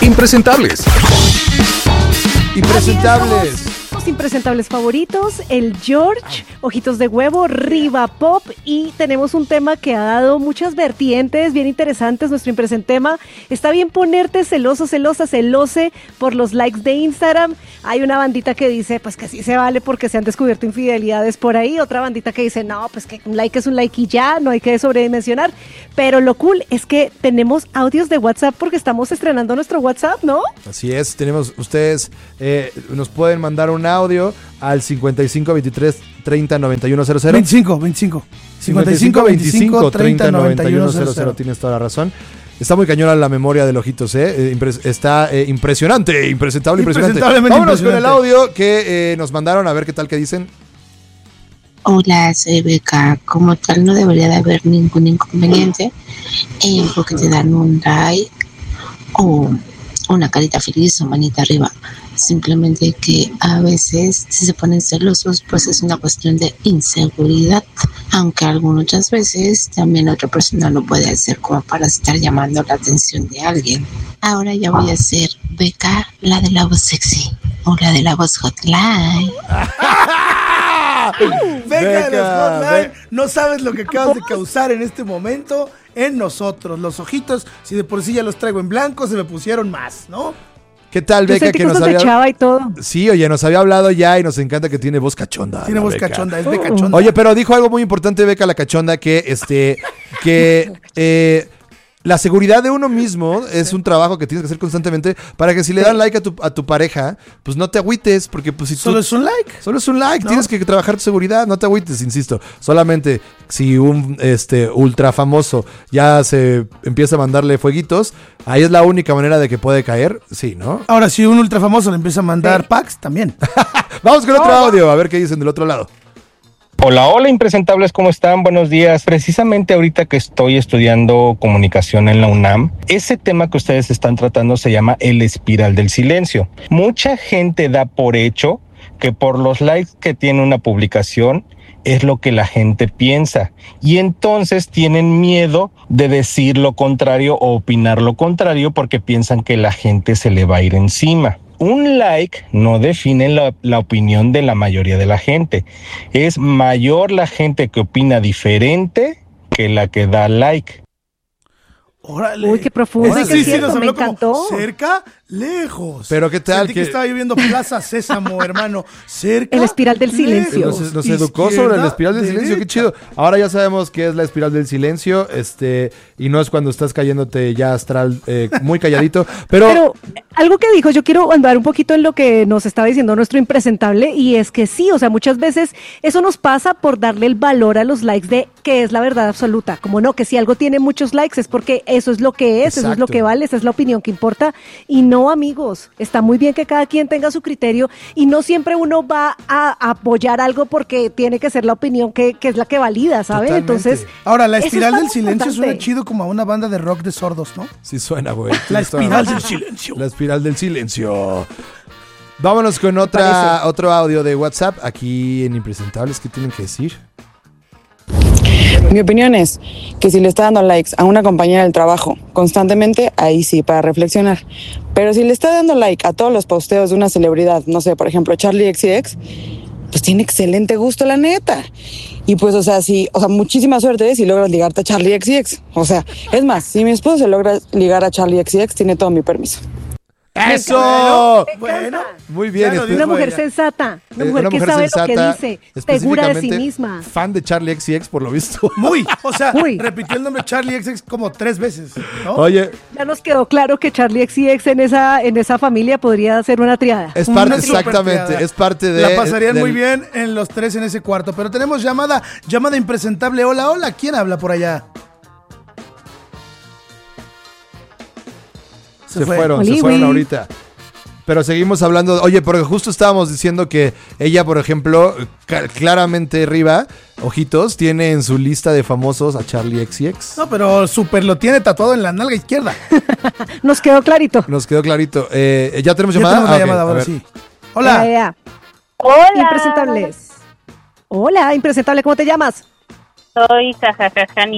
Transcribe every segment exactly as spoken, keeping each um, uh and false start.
impresentables. Impresentables. Los impresentables favoritos, el George, Ojitos de Huevo, Riva Pop, y tenemos un tema que ha dado muchas vertientes bien interesantes. Nuestro impresentema: está bien ponerte celoso, celosa, celose por los likes de Instagram. Hay una bandita que dice pues que sí se vale porque se han descubierto infidelidades por ahí. Otra bandita que dice no, pues que un like es un like y ya, no hay que sobredimensionar. Pero lo cool es que tenemos audios de WhatsApp porque estamos estrenando nuestro WhatsApp, ¿no? Así es, tenemos, ustedes eh, nos pueden mandar un audio al cincuenta y cinco veintitrés treinta noventa y uno cero cero. veinticinco, veinticinco. cincuenta y cinco veinticinco treinta noventa y uno cero cero. Tienes toda la razón. Está muy cañona la memoria del Ojitos, ¿eh? Impres- está eh, impresionante, impresentable, impresionante. Vámonos con el audio que eh, nos mandaron, a ver qué tal que dicen. Hola, soy Beca. Como tal, no debería de haber ningún inconveniente en porque te dan un like o una carita feliz o manita arriba. Simplemente que a veces, si se ponen celosos, pues es una cuestión de inseguridad. Aunque algunas veces también otra persona lo puede hacer como para estar llamando la atención de alguien. Ahora ya voy a ser Beca, la de la voz sexy o la de la voz hotline. Venga, los hotline, no sabes lo que acabas de causar en este momento en nosotros. Los ojitos, si de por sí ya los traigo en blanco, se me pusieron más, ¿no? ¿Qué tal, Beca? Que nos había... Chava y todo. Sí, oye, nos había hablado ya y nos encanta que tiene voz cachonda. Tiene voz Beca. cachonda, es Beca cachonda. Oye, pero dijo algo muy importante, Beca la cachonda, que este, que eh, la seguridad de uno mismo es un trabajo que tienes que hacer constantemente para que si le dan like a tu, a tu pareja, pues no te agüites, porque pues si tú... Solo es un like. Solo es un like, ¿No? Tienes que trabajar tu seguridad, no te agüites, insisto. Solamente si un este ultra famoso ya se empieza a mandarle fueguitos, ahí es la única manera de que puede caer, sí, ¿no? Ahora, si un ultra famoso le empieza a mandar sí. packs, también. Vamos con otro audio, a ver qué dicen del otro lado. Hola, hola impresentables, ¿cómo están? Buenos días. Precisamente ahorita que estoy estudiando comunicación en la UNAM, ese tema que ustedes están tratando se llama el espiral del silencio. Mucha gente da por hecho que por los likes que tiene una publicación es lo que la gente piensa y entonces tienen miedo de decir lo contrario o opinar lo contrario porque piensan que la gente se le va a ir encima. Un like no define la, la opinión de la mayoría de la gente. Es mayor la gente que opina diferente que la que da like. Órale. Uy, qué profundo. Sí, sí, nos me habló encantó. Como cerca, lejos. Pero qué tal Sentí que... que estaba viviendo Plaza Sésamo, hermano. Cerca. El espiral del silencio. Nos, nos educó sobre la espiral del derecha. silencio, qué chido. Ahora ya sabemos qué es la espiral del silencio, este, y no es cuando estás cayéndote ya astral, eh, muy calladito, pero... Pero algo que dijo, yo quiero andar un poquito en lo que nos estaba diciendo nuestro impresentable, y es que sí, o sea, muchas veces eso nos pasa por darle el valor a los likes de que es la verdad absoluta, como no, que si algo tiene muchos likes es porque eso es lo que es, Exacto. Eso es lo que vale, esa es la opinión que importa, y no, amigos, está muy bien que cada quien tenga su criterio, y no siempre uno va a apoyar algo porque tiene que ser la opinión que, que es la que valida, ¿sabes? Totalmente. Entonces, ahora, la eso espiral está del muy silencio importante. suena chido como a una banda de rock de sordos, ¿no? Sí suena, güey. La Tienes toda espiral razón. del silencio. La espiral del silencio. Vámonos con otra, otro audio de WhatsApp aquí en Impresentables. ¿Qué tienen que decir? Mi opinión es que si le está dando likes a una compañera del trabajo constantemente, ahí sí, para reflexionar. Pero si le está dando like a todos los posteos de una celebridad, no sé, por ejemplo, Charlie X C X, pues tiene excelente gusto, la neta. Y pues, o sea, sí, o sea, muchísima suerte si logras ligarte a Charlie X C X. O sea, es más, si mi esposo se logra ligar a Charlie X C X, tiene todo mi permiso. ¡Eso! Bueno, muy bien. ya lo Espe- dijo Una mujer ella. sensata, una eh, mujer una que mujer sabe sensata, lo que dice, segura de sí específicamente misma. fan de Charlie X C X, por lo visto. Muy, o sea, Muy. repitió el nombre Charlie X X como tres veces, ¿no? Oye, Ya nos quedó claro que Charlie X C X en esa, en esa familia podría ser una triada. es Una parte, super exactamente, triada. es parte de... La pasarían del- muy bien en los tres en ese cuarto. Pero tenemos llamada, llamada impresentable. Hola, hola, ¿quién habla por allá? Se, fue. fueron, se Oliwi. fueron ahorita. Pero seguimos hablando, oye, porque justo estábamos diciendo que ella, por ejemplo, ca- claramente arriba, ojitos, tiene en su lista de famosos a Charlie X C X. No, pero súper lo tiene tatuado en la nalga izquierda. Nos quedó clarito. Nos quedó clarito. Eh, ¿Ya tenemos Ya llamada? tenemos la Ah, ok, llamada a ahora ver. sí. Hola. Ya, ya. Hola. Impresentables. Hola, impresentable, ¿cómo te llamas? Soy Jajajajania.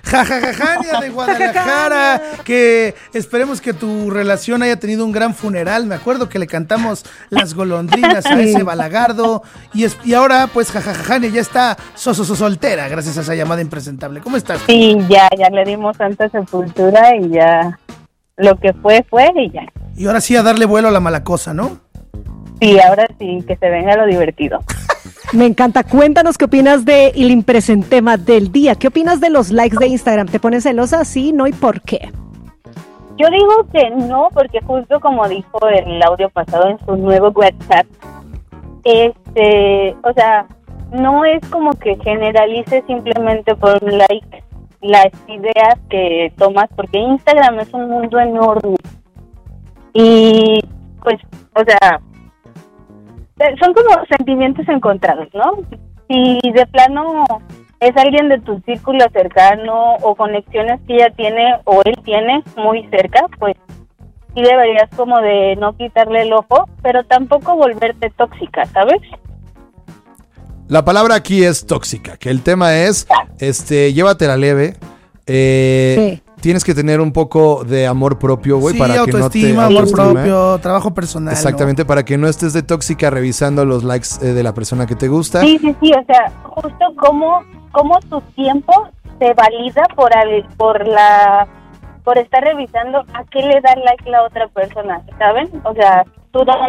Jajajajania de Guadalajara, que esperemos que tu relación haya tenido un gran funeral. Me acuerdo que le cantamos Las Golondrinas a ese balagardo y, es, y ahora pues Jajajajania ya está so, so, so, soltera gracias a esa llamada impresentable. ¿Cómo estás? Sí, ya, ya le dimos tanta sepultura y ya lo que fue, fue y ya. Y ahora sí a darle vuelo a la mala cosa, ¿no? Sí, ahora sí, que se venga lo divertido. Me encanta. Cuéntanos qué opinas de el impresentema del día. ¿Qué opinas de los likes de Instagram? ¿Te pones celosa? Sí, no, ¿y por qué? Yo digo que no, porque justo como dijo el audio pasado en su nuevo WhatsApp, este, o sea, no es como que generalice simplemente por un like las ideas que tomas, porque Instagram es un mundo enorme. Y pues, o sea, son como sentimientos encontrados, ¿no? Si de plano es alguien de tu círculo cercano o conexiones que ella tiene o él tiene muy cerca, pues sí deberías como de no quitarle el ojo, pero tampoco volverte tóxica, ¿sabes? La palabra aquí es tóxica, que el tema es, este, llévatela leve, eh... Sí. Tienes que tener un poco de amor propio, güey, sí, para que no te... autoestima, amor propio, trabajo personal. Exactamente, ¿no? Para que no estés de tóxica revisando los likes eh, de la persona que te gusta. Sí, sí, sí, o sea, justo como, como tu tiempo se valida por, al, por la... por estar revisando a qué le da like la otra persona, ¿saben? O sea, tú das...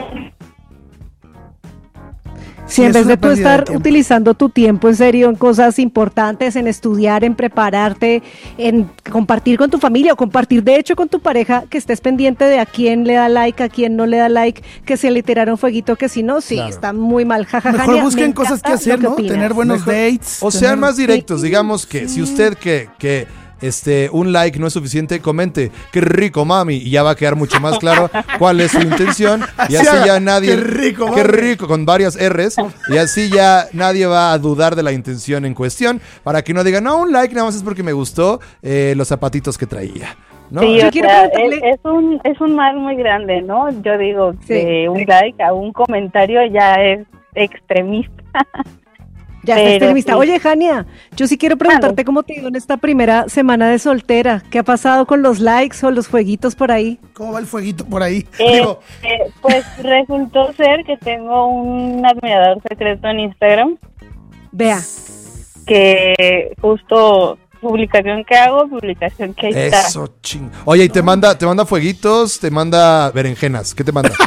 Si en vez de tú estar utilizando tu tiempo en serio en cosas importantes, en estudiar, en prepararte, en compartir con tu familia o compartir de hecho con tu pareja, que estés pendiente de a quién le da like, a quién no le da like, que se le tiraron fueguito, que si no, sí, claro. Está muy mal. Jajaja. Mejor busquen cosas que hacer, ¿no? Opinas. Tener buenos Mejor, dates. O tener... sean más directos, digamos que sí. Si usted que... que Este, un like no es suficiente, comente, qué rico mami, y ya va a quedar mucho más claro cuál es su intención, y así ya nadie, qué rico, qué rico, con varias R's, y así ya nadie va a dudar de la intención en cuestión, para que no digan, no, un like nada más es porque me gustó eh, los zapatitos que traía. ¿No? Sí, o sea, es, es un es un mal muy grande, ¿no? Yo digo sí. que un like a un comentario ya es extremista. Ya está extremista. Oye, Jania, yo sí quiero preguntarte cómo te ha ido en esta primera semana de soltera. ¿Qué ha pasado con los likes o los fueguitos por ahí? ¿Cómo va el fueguito por ahí? Eh, Digo. Eh, pues resultó ser que tengo un admirador secreto en Instagram. Vea. Que justo publicación que hago, publicación que ahí está. Eso, ching. Oye, y te manda, te manda fueguitos, te manda berenjenas. ¿Qué te manda?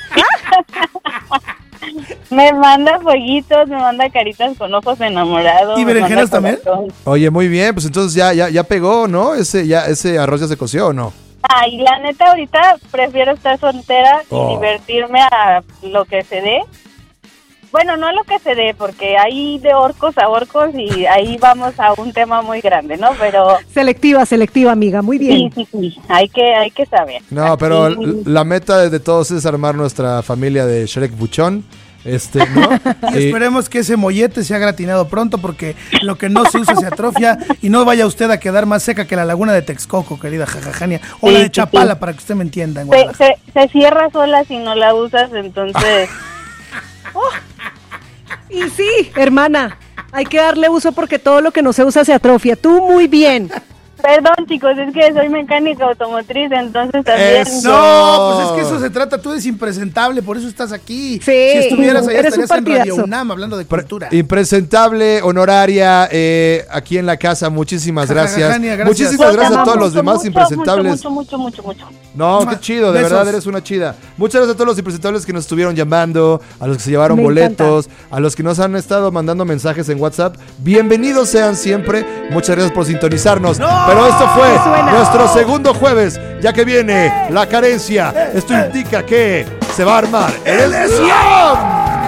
Me manda fueguitos, me manda caritas con ojos enamorados. ¿Y berenjenas también? Oye, muy bien, pues entonces ya, ya, ya pegó, ¿no? Ese, ya, ese arroz ya se coció, ¿o no? Ay, la neta ahorita prefiero estar soltera oh. y divertirme a lo que se dé. Bueno, no a lo que se dé, porque hay de orcos a orcos y ahí vamos a un tema muy grande, ¿no? Pero... Selectiva, selectiva, amiga, muy bien. Sí, sí, sí, hay que, hay que saber. No, pero y... la meta de todos es armar nuestra familia de Shrek Buchón. Este, ¿no? Y esperemos que ese mollete sea gratinado pronto, porque lo que no se usa se atrofia y no vaya usted a quedar más seca que la laguna de Texcoco, querida Jajajania, o sí, la de Chapala, sí. Para que usted me entienda. Se, se, se cierra sola si no la usas, entonces... oh. Y sí, hermana, hay que darle uso porque todo lo que no se usa se atrofia. Tú muy bien. Perdón, chicos, es que soy mecánica automotriz, entonces también... Eso. No, pues es que eso se trata, tú eres impresentable, por eso estás aquí. Sí, si estuvieras allá estarías en Radio UNAM hablando de cultura. Impresentable, honoraria, eh, aquí en la casa, muchísimas gracias. Jania, gracias. Muchísimas gracias a todos los demás mucho, impresentables. Mucho, mucho, mucho, mucho, mucho. No, qué chido, de Besos. Verdad, eres una chida. Muchas gracias a todos los impresentables que nos estuvieron llamando, a los que se llevaron Me boletos, encanta. A los que nos han estado mandando mensajes en WhatsApp. Bienvenidos sean siempre, muchas gracias por sintonizarnos. ¡No! Pero esto fue Suena. nuestro segundo jueves, ya que viene la carencia. Esto indica que se va a armar el slam.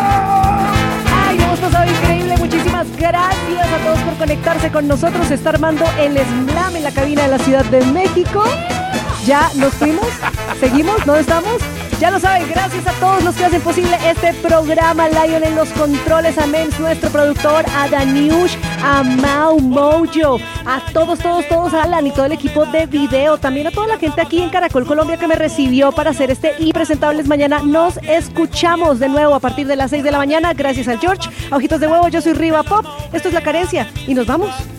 Ay, hemos pasado increíble. Muchísimas gracias a todos por conectarse con nosotros. Se está armando el slam en la cabina de la Ciudad de México. Ya nos fuimos, seguimos, ¿dónde estamos? Ya lo saben, gracias a todos los que hacen posible este programa. Lion en los controles, a Mens, nuestro productor, a Daniush, a Mau Mojo, a todos, todos, todos, a Alan y todo el equipo de video, también a toda la gente aquí en Caracol Colombia que me recibió para hacer este Impresentables mañana. Nos escuchamos de nuevo a partir de las seis de la mañana, gracias al George, a Ojitos de Huevo, yo soy Riva Pop, esto es La Carencia y nos vamos.